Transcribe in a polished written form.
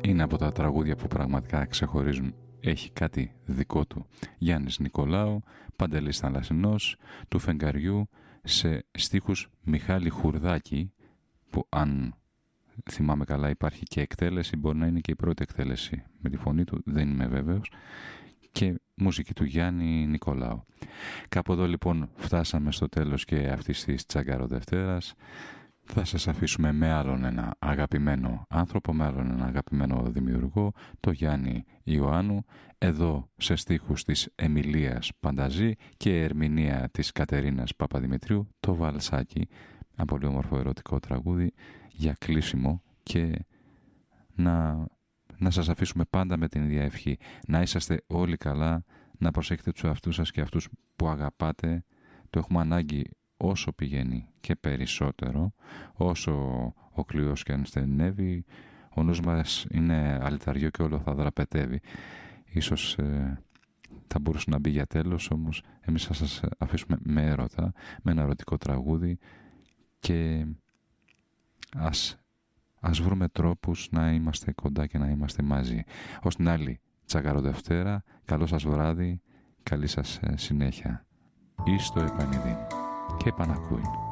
είναι από τα τραγούδια που πραγματικά ξεχωρίζουν. Έχει κάτι δικό του. Γιάννης Νικολάου, Παντελής Θαλασσινός, του Φεγγαριού, σε στίχους Μιχάλη Χουρδάκη, που αν θυμάμαι καλά υπάρχει και εκτέλεση, μπορεί να είναι και η πρώτη εκτέλεση με τη φωνή του, δεν είμαι βέβαιος, και μουσική του Γιάννη Νικολάου. Κάπου εδώ λοιπόν φτάσαμε στο τέλος και αυτής της Τσαγκάρο Δευτέρας. Θα σας αφήσουμε με άλλον ένα αγαπημένο άνθρωπο, με άλλον ένα αγαπημένο δημιουργό, το Γιάννη Ιωάννου, εδώ σε στίχους της Εμιλίας Πανταζή και ερμηνεία της Κατερίνας Παπαδημητρίου, το Βαλσάκι, ένα πολύ όμορφο ερωτικό τραγούδι για κλείσιμο, και να σας αφήσουμε πάντα με την ίδια ευχή. Να είσαστε όλοι καλά, να προσέχετε τους εαυτούς σας και αυτούς που αγαπάτε. Το έχουμε ανάγκη όσο πηγαίνει και περισσότερο, όσο ο κλειός και αν στενεύει, ο νους μας είναι αλυταριό και όλο θα δραπετεύει. Ίσως θα μπορούσε να μπει για τέλος, όμως εμείς θα σας αφήσουμε με έρωτα, με ένα ερωτικό τραγούδι, και ας βρούμε τρόπους να είμαστε κοντά και να είμαστε μαζί. Ως την άλλη Τσαγκάρο Δευτέρα, καλό σας βράδυ, καλή σας συνέχεια. Εις το επανειδήν και επανακούειν.